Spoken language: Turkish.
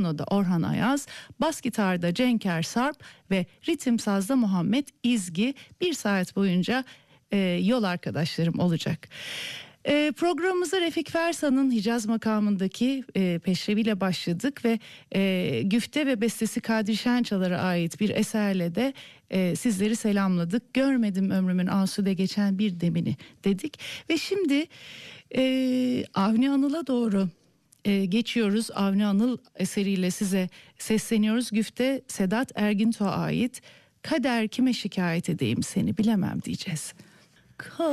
piyanoda Orhan Ayaz, bas gitarda Cenker Sarp ve ritim sazda Muhammed İzgi 1 saat boyunca yol arkadaşlarım olacak. Programımıza Refik Fersa'nın Hicaz makamındaki peşreviyle başladık ve güfte ve bestesi Kadri Şençalar'a ait bir eserle de sizleri selamladık. Görmedim ömrümün asude geçen bir demini dedik ve şimdi Avni Anıl'a doğru geçiyoruz. Avni Anıl eseriyle size sesleniyoruz. Güfte Sedat Erginto'ya ait Kader kime şikayet edeyim seni bilemem diyeceğiz.